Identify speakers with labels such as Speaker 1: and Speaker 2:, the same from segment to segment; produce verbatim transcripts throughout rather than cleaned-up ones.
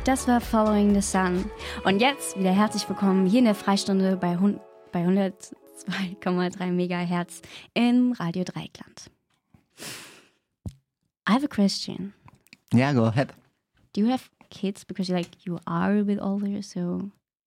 Speaker 1: Das war Following the Sun. Und jetzt wieder herzlich willkommen hier in der Freistunde bei, hund- bei hundertzwei Komma drei Megahertz im Radio Dreieckland. I have a question.
Speaker 2: Yeah, go ahead.
Speaker 1: Do you have kids? Because like you are a bit older, so...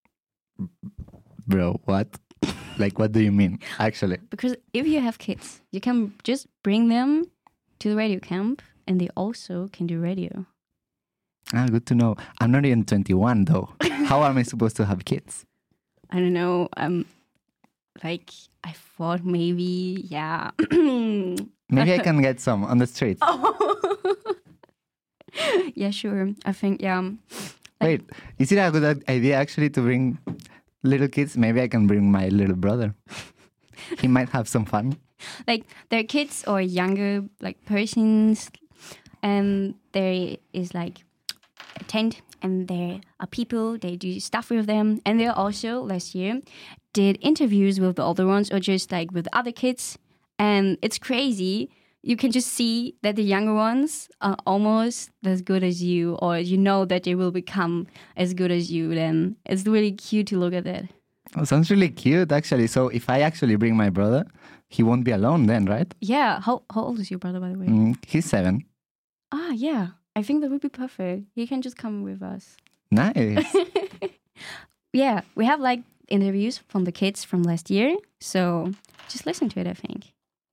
Speaker 2: Bro, what? Like, what do you mean, actually?
Speaker 1: Because if you have kids, you can just bring them to the radio camp and they also can do radio.
Speaker 2: Ah, good to know. I'm not even twenty-one, though. How am I supposed to have kids?
Speaker 1: I don't know. Um, like, I thought maybe, yeah.
Speaker 2: Maybe I can get some on the streets.
Speaker 1: Oh. Yeah, sure. I think, yeah. Like,
Speaker 2: Wait, is it a good idea, actually, to bring little kids? Maybe I can bring my little brother. He might have some fun.
Speaker 1: Like, they're kids or younger, like, persons. And there is, like, a tent. And there are people, they do stuff with them. And they also, last year, did interviews with the older ones or just, like, with other kids. And it's crazy. You can just see that the younger ones are almost as good as you, or you know that they will become as good as you. Then it's really cute to look at that.
Speaker 2: Oh, sounds really cute, actually. So if I actually bring my brother, he won't be alone then, right?
Speaker 1: Yeah. How how old is your brother, by the way?
Speaker 2: Mm, he's seven.
Speaker 1: Ah, yeah. I think that would be perfect. He can just come with us.
Speaker 2: Nice.
Speaker 1: Yeah, we have like interviews from the kids from last year. So just listen to it, I think.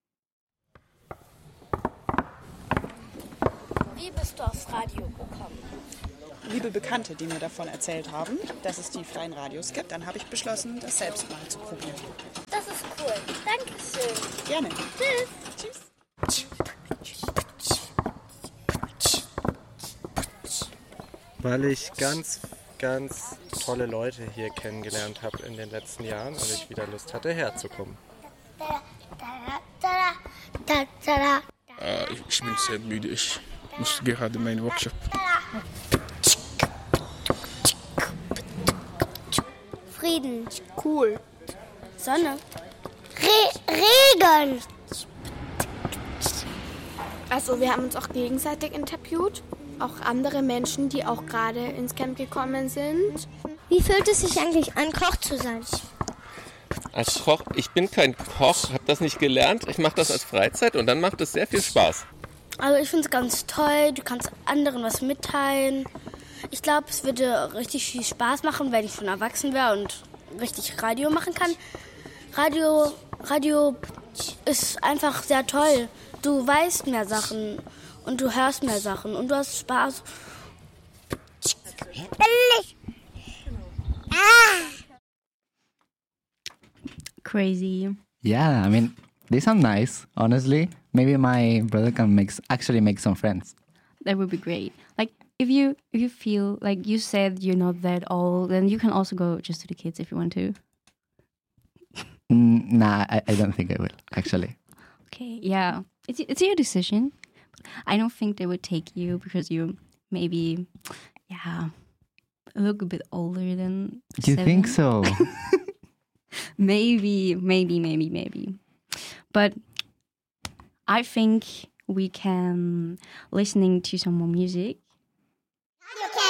Speaker 3: Wie bist du aufs Radio gekommen?
Speaker 4: Liebe Bekannte, die mir davon erzählt haben, dass es die freien Radios gibt, dann habe ich beschlossen, das selbst mal zu probieren.
Speaker 3: Das ist cool. Dankeschön.
Speaker 4: Gerne.
Speaker 3: Tschüss.
Speaker 4: Tschüss.
Speaker 5: Weil ich ganz, ganz tolle Leute hier kennengelernt habe in den letzten Jahren und ich wieder Lust hatte, herzukommen.
Speaker 6: Äh, ich bin sehr müde. Ich muss gerade meinen Workshop.
Speaker 3: Frieden. Cool. Sonne. Re- Regen.
Speaker 7: Also wir haben uns auch gegenseitig interviewt. Auch andere Menschen, die auch gerade ins Camp gekommen sind.
Speaker 3: Wie fühlt es sich eigentlich an, Koch zu sein?
Speaker 8: Als Koch, ich bin kein Koch, habe das nicht gelernt. Ich mache das als Freizeit und dann macht es sehr viel Spaß.
Speaker 3: Also ich finde es ganz toll, du kannst anderen was mitteilen. Ich glaube, es würde richtig viel Spaß machen, wenn ich schon erwachsen wäre und richtig Radio machen kann. Radio, Radio ist einfach sehr toll. Du weißt mehr Sachen und du hörst mehr Sachen und du hast Spaß.
Speaker 1: Crazy.
Speaker 2: Yeah, I mean, they sound nice, honestly. Maybe my brother can make actually make some friends.
Speaker 1: That would be great. Like if you if you feel like you said you're not that old, then you can also go just to the kids if you want to.
Speaker 2: Mm, nah, I, I don't think I will, actually.
Speaker 1: Okay, yeah. It's it's your decision. I don't think they would take you because you maybe, yeah, look a bit older than
Speaker 2: You
Speaker 1: seven.
Speaker 2: think so?
Speaker 1: Maybe, maybe, maybe, maybe. But I think we can listening to some more music.
Speaker 3: Radio